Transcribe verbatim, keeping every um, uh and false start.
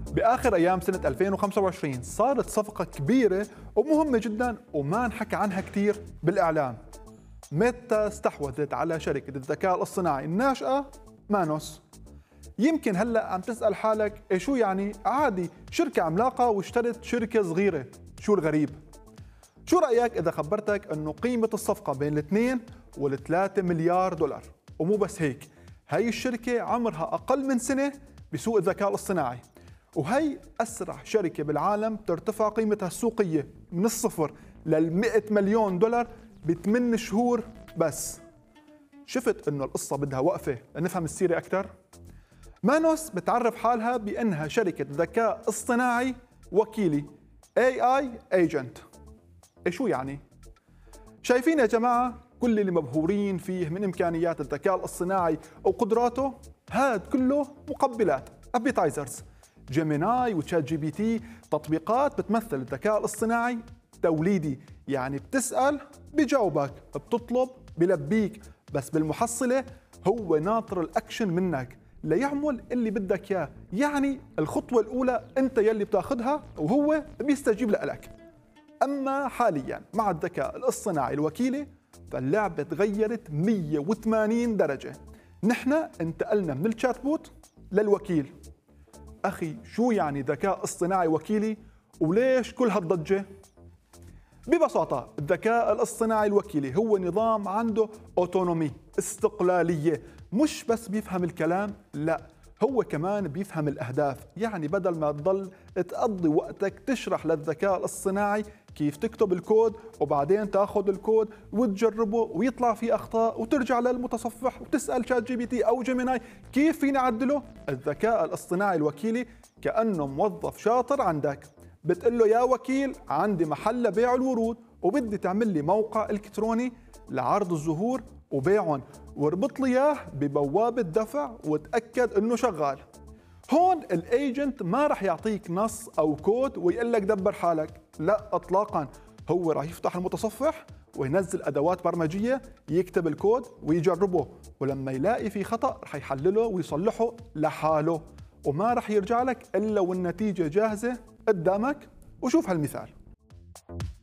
بآخر أيام سنة ألفين وخمسة وعشرين صارت صفقة كبيرة ومهمة جدا وما انحكى عنها كثير بالإعلام. ميتا استحوذت على شركة الذكاء الاصطناعي الناشئة مانوس. يمكن هلأ عم تسأل حالك إيه شو يعني عادي شركة عملاقة واشترت شركة صغيرة، شو الغريب؟ شو رأيك إذا خبرتك أنه قيمة الصفقة بين الاثنين والثلاثة مليار دولار؟ ومو بس هيك، هاي الشركة عمرها أقل من سنة بسوق الذكاء الاصطناعي، وهي أسرع شركة بالعالم ترتفع قيمتها السوقية من الصفر للمئة مليون دولار بثمان شهور بس. شفت إنه القصة بدها وقفة لنفهم السيرة أكثر؟ مانوس بتعرف حالها بأنها شركة ذكاء اصطناعي وكيلي إيه آي Agent. إيه شو يعني؟ شايفين يا جماعة كل اللي مبهورين فيه من إمكانيات الذكاء الاصطناعي وقدراته؟ هاد كله مقبلات أبيتايزرز. جيميناي وتشات جي بي تي تطبيقات بتمثل الذكاء الاصطناعي توليدي، يعني بتسأل بجاوبك، بتطلب بلبيك، بس بالمحصلة هو ناطر الأكشن منك ليعمل اللي بدك إياه. يعني الخطوة الأولى أنت يلي بتاخدها وهو بيستجيب لك. أما حاليا مع الذكاء الاصطناعي الوكيلي فاللعبة تغيرت مئة وثمانين درجة. نحن انتقلنا من الشات بوت للوكيل. أخي شو يعني ذكاء اصطناعي وكيلي وليش كل هالضجة؟ ببساطة الذكاء الاصطناعي الوكيلي هو نظام عنده أوتونومي، استقلالية، مش بس بيفهم الكلام، لا هو كمان بيفهم الأهداف. يعني بدل ما تضل تقضي وقتك تشرح للذكاء الاصطناعي كيف تكتب الكود وبعدين تاخذ الكود وتجربه ويطلع فيه أخطاء وترجع للمتصفح وتسأل شات جي بي تي أو جيميناي كيف فينا نعدله، الذكاء الاصطناعي الوكيلي كأنه موظف شاطر عندك. بتقول له يا وكيل عندي محل لبيع الورود وبدي تعمل لي موقع إلكتروني لعرض الزهور وبيعهم، واربط لي اياه ببوابة دفع وتأكد انه شغال. هون الايجنت ما رح يعطيك نص او كود ويقول لك دبر حالك، لا اطلاقا، هو راح يفتح المتصفح وينزل ادوات برمجية يكتب الكود ويجربه، ولما يلاقي في خطأ رح يحلله ويصلحه لحاله، وما رح يرجع لك الا والنتيجة جاهزة قدامك. وشوف هالمثال.